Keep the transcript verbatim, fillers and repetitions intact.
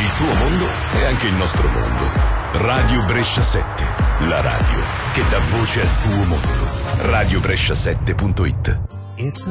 Il tuo mondo è anche il nostro mondo. Radio Brescia sette, la radio che dà voce al tuo mondo. radio brescia sette punto it. It's